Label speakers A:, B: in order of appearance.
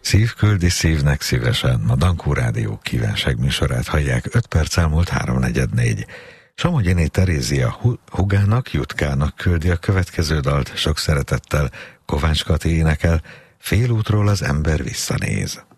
A: Szív küldi szívnek szívesen. A Dankó Rádió kívánságműsorát hallják. 5 perc elmúlt 3:44. Somogyiné Terézia hugának, Jutkának küldi a következő dalt, sok szeretettel Kovács Kati énekel, Félútról az ember visszanéz.